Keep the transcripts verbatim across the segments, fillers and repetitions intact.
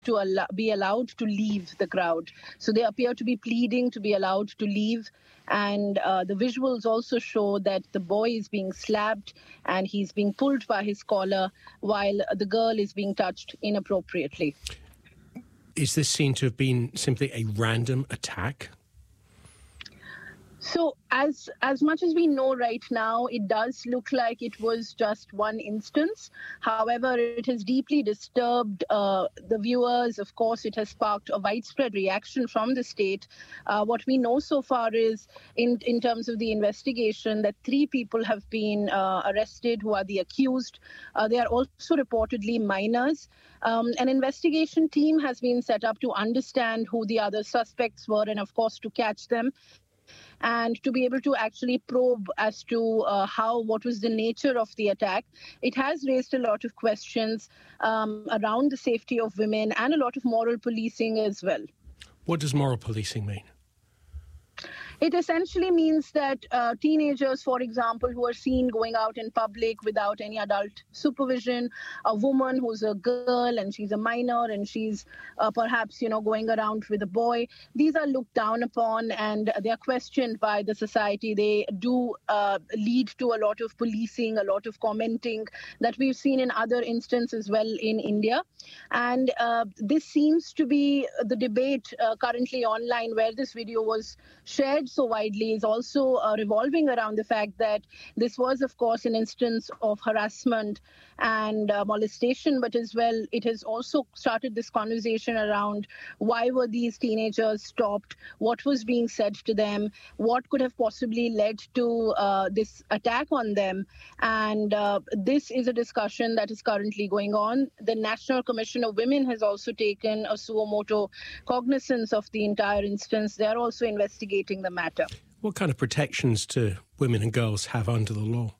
to al- be allowed to leave the crowd. So they appear to be pleading to be allowed to leave. And uh, the visuals also show that the boy is being slapped and he's being pulled by his collar while the girl is being touched inappropriately. Is this seen to have been simply a random attack? So as as much as we know right now, it does look like it was just one instance. However, it has deeply disturbed uh, the viewers. Of course, it has sparked a widespread reaction from the state. Uh, what we know so far is, in, in terms of the investigation, that three people have been uh, arrested who are the accused. Uh, they are also reportedly minors. Um, an investigation team has been set up to understand who the other suspects were and, of course, to catch them, and to be able to actually probe as to uh, how, what was the nature of the attack. It has raised a lot of questions um, around the safety of women and a lot of moral policing as well. What does moral policing mean? It essentially means that uh, teenagers, for example, who are seen going out in public without any adult supervision, a woman who's a girl and she's a minor and she's uh, perhaps, you know, going around with a boy, these are looked down upon and they are questioned by the society. They do uh, lead to a lot of policing, a lot of commenting that we've seen in other instances as well in India. And uh, this seems to be the debate uh, currently online, where this video was shared so widely, is also uh, revolving around the fact that this was, of course, an instance of harassment and uh, molestation, but as well, it has also started this conversation around why were these teenagers stopped, what was being said to them, what could have possibly led to uh, this attack on them. And uh, this is a discussion that is currently going on. The National Commission of Women has also taken a suo motu cognizance of the entire instance. They're also investigating the matter. What kind of protections do women and girls have under the law?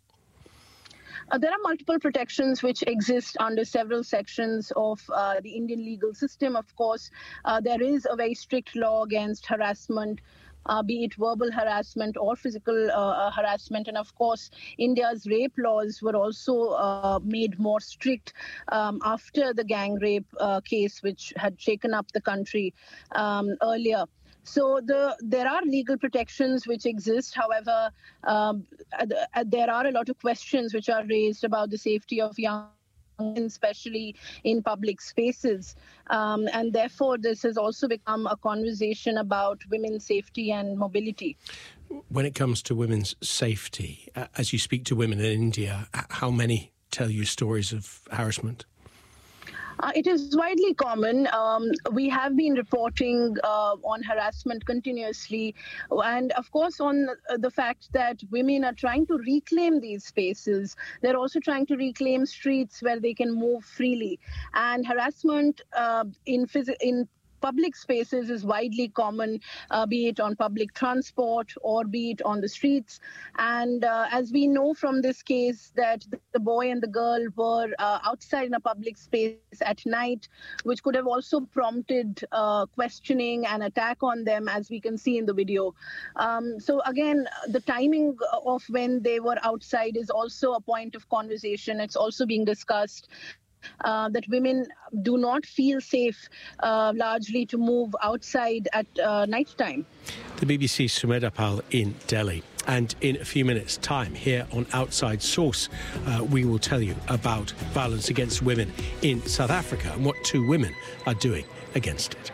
Uh, there are multiple protections which exist under several sections of uh, the Indian legal system. Of course, uh, there is a very strict law against harassment, Uh, be it verbal harassment or physical uh, harassment. And of course, India's rape laws were also uh, made more strict um, after the gang rape uh, case, which had shaken up the country um, earlier. So the, there are legal protections which exist. However, um, there are a lot of questions which are raised about the safety of young, especially in public spaces. Um, and therefore, this has also become a conversation about women's safety and mobility. When it comes to women's safety, uh, as you speak to women in India, how many tell you stories of harassment? Uh, it is widely common. Um, we have been reporting uh, on harassment continuously. And of course, on the fact that women are trying to reclaim these spaces. They're also trying to reclaim streets where they can move freely. And harassment uh, in phys- in public spaces is widely common, uh, be it on public transport or be it on the streets. And uh, as we know from this case, that the boy and the girl were uh, outside in a public space at night, which could have also prompted uh, questioning and attack on them, as we can see in the video. Um, so again, the timing of when they were outside is also a point of conversation. It's also being discussed. Uh, that women do not feel safe uh, largely to move outside at uh, night time. The B B C's Sumedha Pal in Delhi. And in a few minutes' time here on Outside Source, uh, we will tell you about violence against women in South Africa and what two women are doing against it.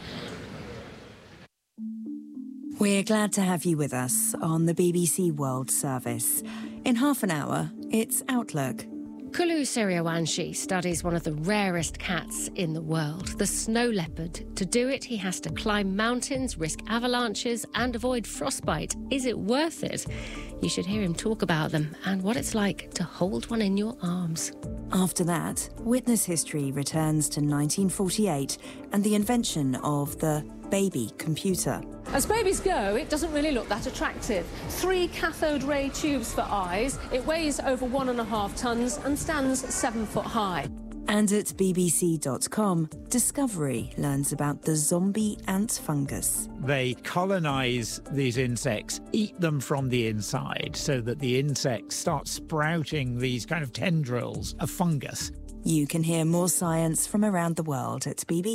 We're glad to have you with us on the B B C World Service. In half an hour, it's Outlook. Kulu Siriawanshi studies one of the rarest cats in the world, the snow leopard. To do it, he has to climb mountains, risk avalanches and avoid frostbite. Is it worth it? You should hear him talk about them and what it's like to hold one in your arms. After that, Witness History returns to nineteen forty-eight and the invention of the baby computer. As babies go, it doesn't really look that attractive. Three cathode ray tubes for eyes, it weighs over one and a half tonnes and stands seven foot high. And at b b c dot com, Discovery learns about the zombie ant fungus. They colonise these insects, eat them from the inside, so that the insects start sprouting these kind of tendrils of fungus. You can hear more science from around the world at B B C.